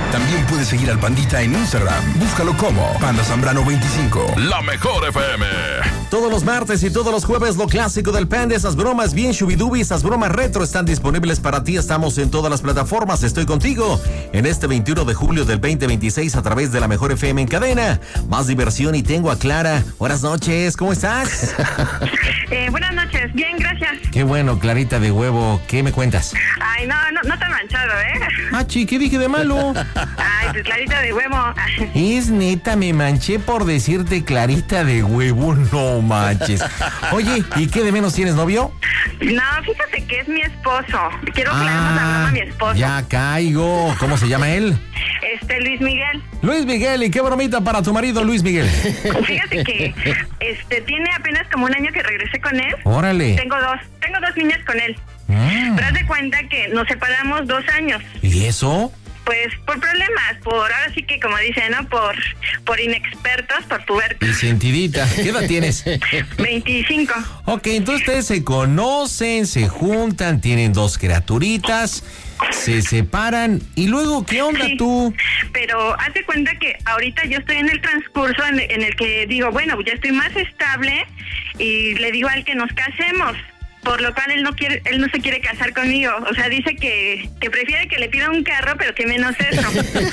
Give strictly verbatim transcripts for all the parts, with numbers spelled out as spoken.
También puedes seguir al Pandita en Instagram. Búscalo como Panda Zambrano veinticinco. La mejor F M. Todos los martes y todos los jueves lo clásico del Panda, esas bromas bien shubidubi, esas bromas retro están disponibles para ti. Estamos en todas las plataformas. Estoy contigo en este veintiuno de julio del veinte veintiséis a través de la mejor F M en cadena. Más diversión y tengo a Clara. Buenas noches, ¿cómo estás? Eh, buenas noches, bien, gracias. Qué bueno, Clarita de huevo, ¿qué me cuentas? Ay, no, no, no te has manchado, ¿eh? Ah, chi, ¿qué dije de malo? Ay, pues Clarita de huevo. Es neta, me manché por decirte Clarita de huevo, no manches. Oye, ¿y qué de menos tienes, novio? No, fíjate que es mi esposo. Quiero que le demos la broma a mi esposo. Ya caigo. ¿Cómo se llama él? Este, Luis Miguel. Luis Miguel, ¿y qué bromita para tu marido, Luis Miguel? Fíjate que este tiene apenas como un año que regresé con él. Órale. Tengo dos, tengo dos niñas con él. Mm. Pero haz de cuenta que nos separamos dos años. ¿Y eso? Pues por problemas, por ahora sí que como dicen, ¿no? Por por inexpertos, por pubertos. Y sentidita. ¿Qué edad tienes? veinticinco. Ok, entonces ustedes se conocen, se juntan, tienen dos criaturitas, se separan y luego, ¿qué onda Sí, tú? pero haz de cuenta que ahorita yo estoy en el transcurso en, en el que digo, bueno, ya estoy más estable y le digo a él que nos casemos. Por lo cual él no quiere, él no se quiere casar conmigo. O sea, dice que, que prefiere que le pida un carro, pero que menos eso.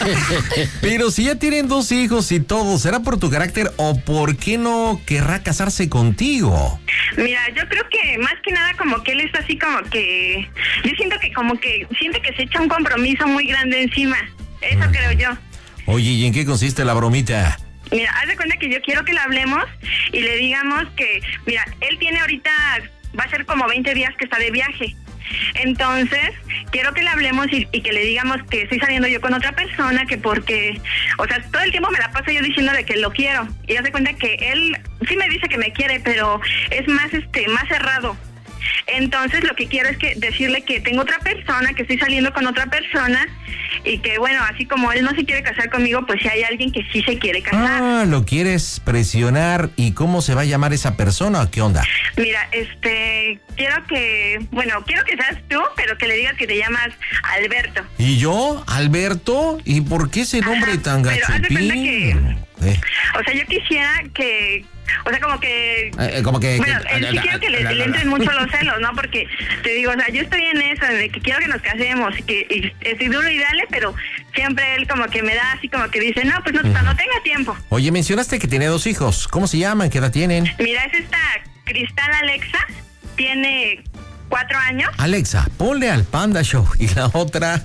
Pero si ya tienen dos hijos y todo, ¿será por tu carácter o por qué no querrá casarse contigo? Mira, yo creo que más que nada como que él está así como que... Yo siento que como que siente que se echa un compromiso muy grande encima. Eso creo yo. Oye, ¿y en qué consiste la bromita? Mira, haz de cuenta que yo quiero que le hablemos y le digamos que... Mira, él tiene ahorita... Va a ser como veinte días que está de viaje. Entonces, quiero que le hablemos y, y que le digamos que estoy saliendo yo con otra persona, que porque, o sea, todo el tiempo me la paso yo diciendo de que lo quiero. Y hace cuenta que él sí me dice que me quiere, pero es más, este, más cerrado. Entonces, lo que quiero es que decirle que tengo otra persona, que estoy saliendo con otra persona y que, bueno, así como él no se quiere casar conmigo, pues si hay alguien que sí se quiere casar. Ah, lo quieres presionar. ¿Y cómo se va a llamar esa persona? ¿Qué onda? Mira, este, quiero que, bueno, quiero que seas tú, pero que le digas que te llamas Alberto. ¿Y yo? ¿Alberto? ¿Y por qué ese nombre Ajá, tan pero haz de cuenta gachupín? que- Eh, O sea, yo quisiera que, o sea, como que... eh, como que... Bueno, que- él sí quiero que le, le entren mucho los celos, ¿no? Porque te digo, o sea, yo estoy en eso, de que quiero que nos casemos, y que y estoy duro y dale, pero siempre él como que me da así como que dice, no, pues no, no tenga tiempo. Oye, mencionaste que tiene dos hijos. ¿Cómo se llaman? ¿Qué edad tienen? Mira, es esta Cristal Alexa, tiene cuatro años, Alexa, ponle al Panda Show. ¿Y la otra?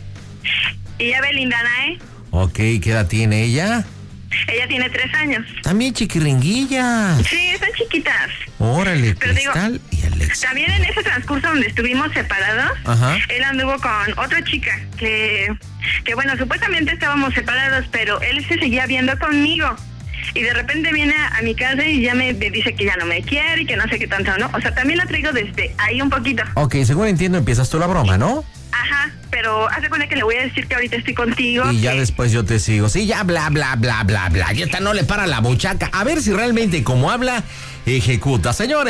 y ya Belinda Nae, Ok, ¿qué edad tiene ella? ella tiene tres años. También chiquiringuillas. Sí, están chiquitas. Órale, Pero digo, Cristal y Alexa. También en ese transcurso donde estuvimos separados, Ajá. él anduvo con otra chica que, que bueno, supuestamente estábamos separados, pero él se seguía viendo conmigo. Y de repente viene a, a mi casa y ya me, me dice que ya no me quiere y que no sé qué tanto, ¿no? O sea, también lo traigo desde ahí un poquito. Ok, según entiendo, empiezas tú la broma, ¿no? Ajá, pero haz de cuenta que le voy a decir que ahorita estoy contigo. Y ya que- después yo te sigo. Sí, ya bla, bla, bla, bla, bla. Y esta no le para la buchaca. A ver si realmente como habla, ejecuta. Señores.